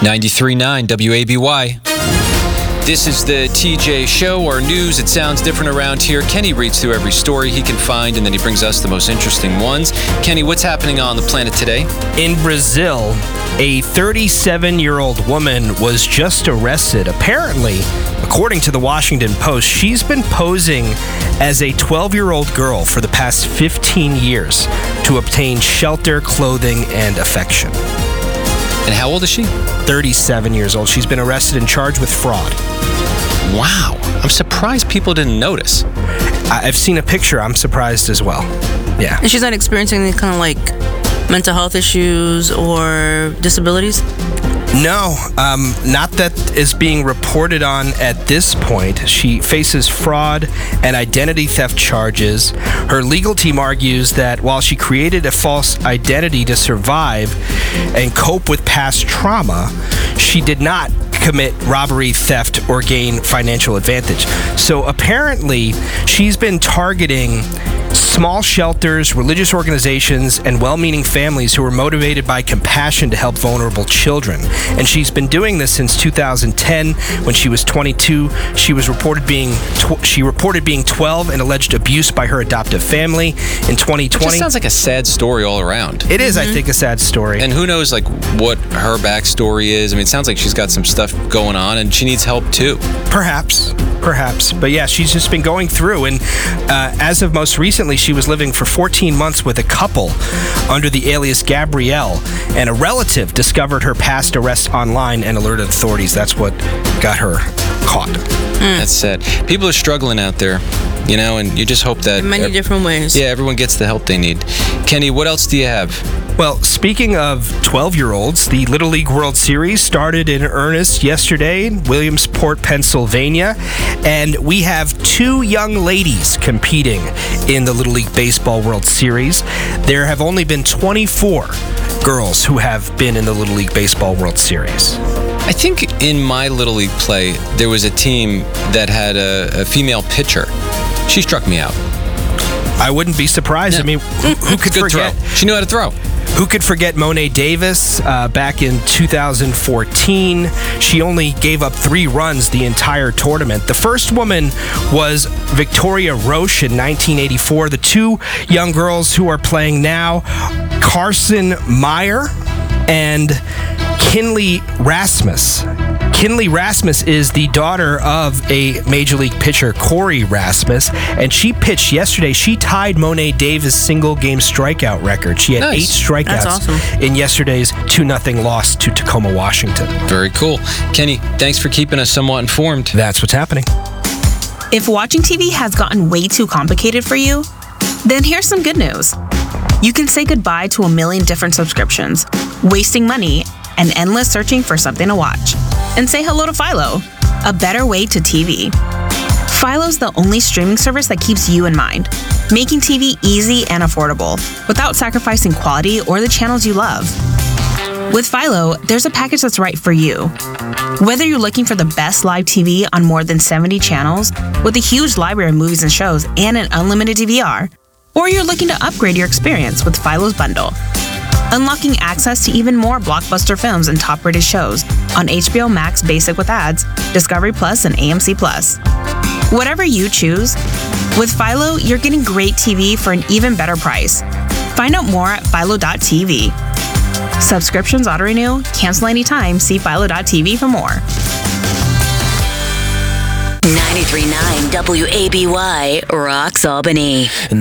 93.9 WABY. This is the TJ Show, our news. It sounds different around here. Kenny reads through every story he can find, and then he brings us the most interesting ones. Kenny, what's happening on the planet today? In Brazil, a 37-year-old woman was just arrested. Apparently, according to the Washington Post, she's been posing as a 12-year-old girl for the past 15 years to obtain shelter, clothing, and affection. And how old is she? 37 years old. She's been arrested and charged with fraud. Wow. I'm surprised people didn't notice. I've seen a picture. I'm surprised as well. Yeah. And she's not experiencing any kind of like mental health issues or disabilities? No, not that is being reported on at this point. She faces fraud and identity theft charges. Her legal team argues that while she created a false identity to survive and cope with past trauma, she did not commit robbery, theft, or gain financial advantage. So apparently, she's been targeting small shelters, religious organizations, and well-meaning families who are motivated by compassion to help vulnerable children. And she's been doing this since 2010. When she was 22, she reported being 12 and alleged abuse by her adoptive family. In 2020, it just sounds like a sad story all around. It is, I think, a sad story. And who knows, like, what her backstory is. I mean, it sounds like she's got some stuff going on, and she needs help too. Perhaps. But yeah, she's just been going through, and as of most recently, she was living for 14 months with a couple under the alias Gabrielle, and a relative discovered her past arrest online and alerted authorities. That's what got her caught. That's sad. People are struggling out there, you know, and you just hope that... In many different ways. Yeah, everyone gets the help they need. Kenny, what else do you have? Well, speaking of 12-year-olds, the Little League World Series started in earnest yesterday in Williamsport, Pennsylvania, and we have two young ladies competing in the Little League Baseball World Series. There have only been 24 girls who have been in the Little League Baseball World Series. I think in my Little League play, there was a team that had a female pitcher. She struck me out. I wouldn't be surprised. Yeah. I mean, who could forget? Throw. She knew how to throw. Who could forget Monet Davis back in 2014? She only gave up 3 runs the entire tournament. The first woman was Victoria Roche in 1984. The two young girls who are playing now, Carson Meyer and Kinley Rasmus. Kinley Rasmus is the daughter of a Major League pitcher, Corey Rasmus, and she pitched yesterday. She tied Monet Davis' single-game strikeout record. She had 8 strikeouts That's awesome. in yesterday's 2-0 loss to Tacoma, Washington. Very cool. Kenny, thanks for keeping us somewhat informed. That's what's happening. If watching TV has gotten way too complicated for you, then here's some good news. You can say goodbye to a million different subscriptions, wasting money, and endless searching for something to watch. And say hello to Philo, a better way to TV. Philo's the only streaming service that keeps you in mind, making TV easy and affordable, without sacrificing quality or the channels you love. With Philo, there's a package that's right for you. Whether you're looking for the best live TV on more than 70 channels, with a huge library of movies and shows and an unlimited DVR, or you're looking to upgrade your experience with Philo's bundle, unlocking access to even more blockbuster films and top-rated shows on HBO Max Basic with ads, Discovery Plus, and AMC Plus. Whatever you choose, with Philo, you're getting great TV for an even better price. Find out more at philo.tv. Subscriptions auto-renew, cancel anytime, see philo.tv for more. 93.9 WABY, Rocks Albany.